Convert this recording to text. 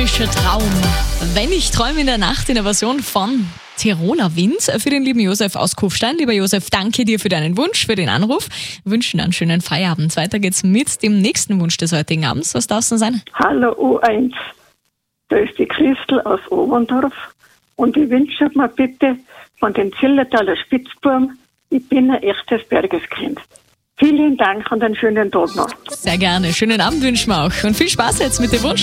Stürmischer Traum. Wenn ich träume in der Nacht, in der Version von Tiroler Wind für den lieben Josef aus Kufstein. Lieber Josef, danke dir für deinen Wunsch, für den Anruf. Wir wünschen einen schönen Feierabend. Weiter geht's mit dem nächsten Wunsch des heutigen Abends. Was darf es denn sein? Hallo U1, da ist die Christel aus Oberndorf und ich wünsche mir bitte von den Zillertaler Spitzbuben, ich bin ein echtes Bergeskind. Vielen Dank und einen schönen Tag noch. Sehr gerne. Schönen Abend wünschen wir auch und viel Spaß jetzt mit dem Wunsch.